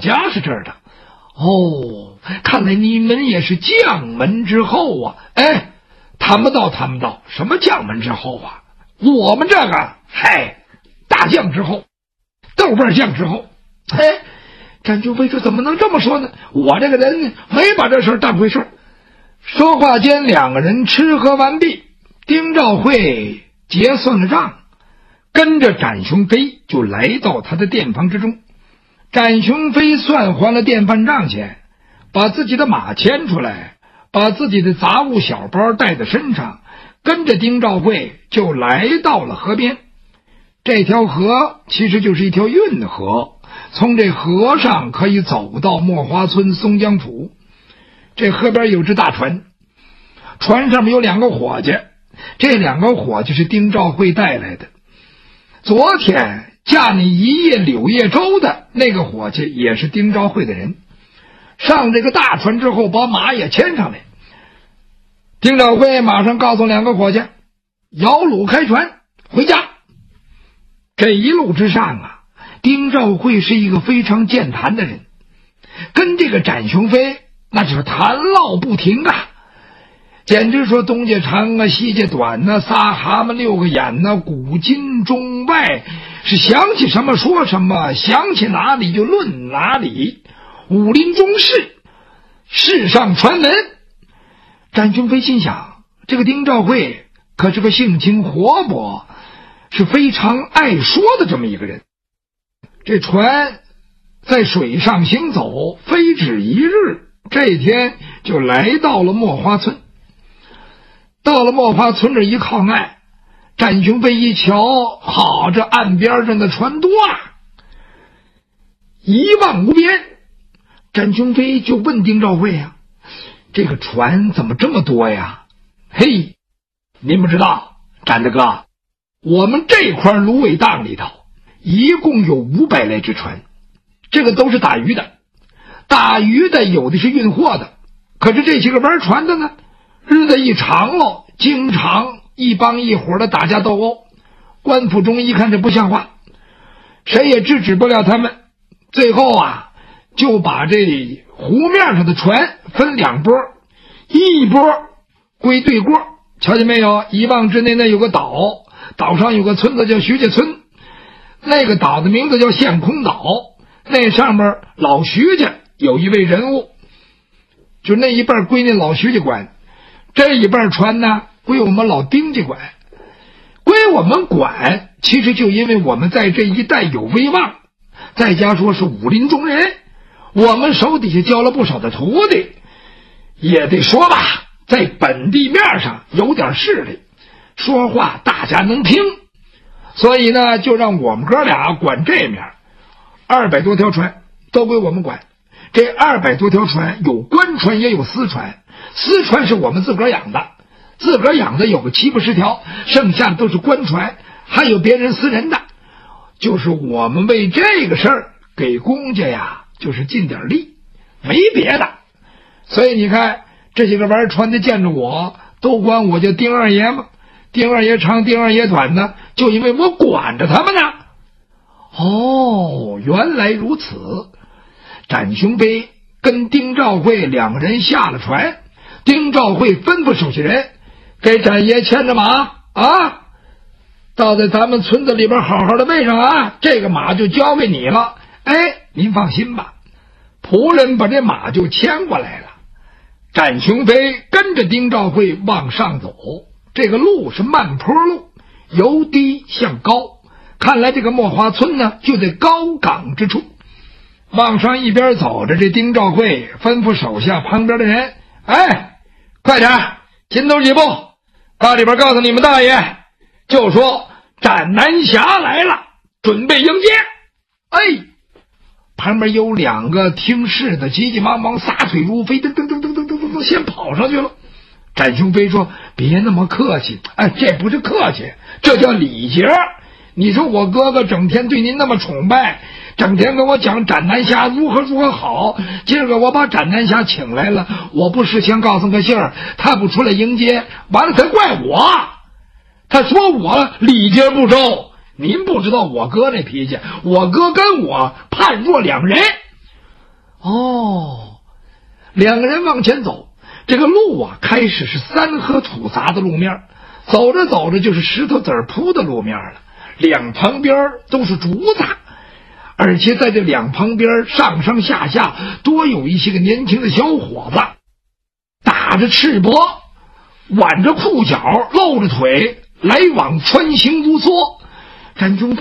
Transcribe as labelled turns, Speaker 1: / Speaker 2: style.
Speaker 1: 家是这儿的。哦，看来你们也是将门之后啊。哎，谈不到，什么将门之后啊？我们这个大将之后，豆瓣将之后。展君飞说怎么能这么说呢？我这个人没把这事当回事。说话间，两个人吃喝完毕，丁兆会结算了账，跟着展雄飞就来到他的店房之中。展雄飞算还了店饭账钱，把自己的马牵出来，把自己的杂物小包带在身上，跟着丁兆会就来到了河边。这条河其实就是一条运河，从这河上可以走到墨花村松江府。这河边有只大船，船上面有两个伙计，这两个伙计是丁兆会带来的。昨天驾你一夜柳叶舟的那个伙计也是丁兆会的人，上这个大船之后把马也牵上来。丁兆会马上告诉两个伙计，摇橹开船回家。这一路之上啊，丁兆会是一个非常健谈的人，跟这个展雄飞那就是谈唠不停啊，简直说东家长啊西家短啊，仨蛤蟆六个眼啊，古今中外是想起什么说什么，想起哪里就论哪里，武林中事，世上传闻。展雄飞心想，这个丁兆会可是个性情活泼，是非常爱说的这么一个人。这船在水上行走，非止一日，这一天就来到了墨花村。到了墨花村这一靠岸，展雄飞一瞧，好，这岸边上的船多啊，一望无边。展雄飞就问丁兆会啊，这个船怎么这么多呀？嘿，您不知道，展大哥，我们这块芦苇荡里头一共有500来只船，这个都是打鱼的。打鱼的有的是运货的，可是这些个玩船的呢，日子一长了，经常一帮一伙的打架斗殴。官府中一看这不像话，谁也制止不了他们，最后啊，就把这湖面上的船分两拨，一拨归对过。瞧见没有？一望之内那有个岛，岛上有个村子叫徐家村，那个岛的名字叫陷空岛，那上面老徐家有一位人物，就那一半归那老徐家管，这一半船呢归我们老丁家管。归我们管，其实就因为我们在这一带有威望，再加说是武林中人，我们手底下教了不少的徒弟，也得说吧，在本地面上有点势力，说话大家能听，所以呢就让我们哥俩管这面。200多条船都归我们管，这200多条船有官船也有私船，私船是我们自个儿养的，自个儿养的有个70、80条，剩下的都是官船，还有别人私人的。就是我们为这个事儿给公家呀就是尽点力，没别的。所以你看这些个玩船的见着我都管我叫丁二爷嘛，丁二爷长丁二爷短呢，就因为我管着他们呢。哦，原来如此。展雄飞跟丁兆会两个人下了船，丁兆会吩咐手下人给展爷牵着马啊，到在咱们村子里边好好的喂上啊，这个马就交给你了。您放心吧。仆人把这马就牵过来了。展雄飞跟着丁兆会往上走，这个路是慢坡路，由低向高，看来这个墨花村呢就在高岗之处。往上一边走着，这丁兆会吩咐手下旁边的人，快点紧走几步，到里边告诉你们大爷，就说展南侠来了，准备迎接。旁边有2个听事的急急忙忙撒腿如飞，噔噔噔噔噔噔噔先跑上去了。展雄飞说别那么客气，这不是客气，这叫礼节。你说我哥哥整天对您那么崇拜，整天跟我讲展南侠如何如何好，今儿个我把展南侠请来了，我不事先告诉个信儿，他不出来迎接，完了他怪我，他说我礼节不周。您不知道我哥那脾气，我哥跟我判若两人。 哦，两个人往前走，这个路啊，开始是三河土杂的路面，走着走着就是石头子铺的路面了，两旁边都是竹子，而且在这两旁边上上下下多有一些个年轻的小伙子，打着赤膊，挽着裤脚，露着腿，来往穿行如梭，感觉